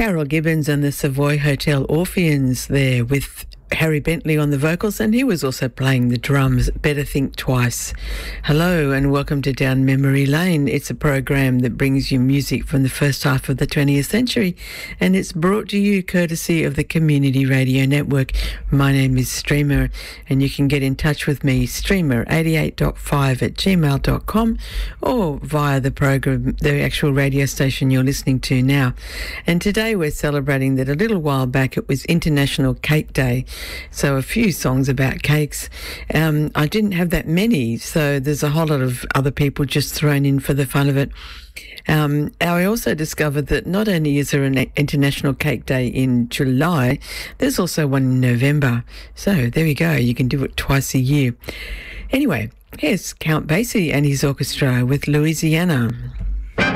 Carol Gibbons and the Savoy Hotel Orpheans there with Harry Bentley on the vocals, and he was also playing the drums. Better Think Twice. Hello and welcome to Down Memory Lane. It's a program that brings you music from the first half of the 20th century, and it's brought to you courtesy of the Community Radio Network. My name is Streamer, and you can get in touch with me, streamer88.5@gmail.com, or via the program, the actual radio station you're listening to now. And today we're celebrating that a little while back it was International Cake Day. So a few songs about cakes. I didn't have that many, so there's a whole lot of other people just thrown in for the fun of it. I also discovered that not only is there an International Cake Day in July, there's also one in November. So there we go, you can do it twice a year. Anyway, here's Count Basie and his orchestra with Louisiana.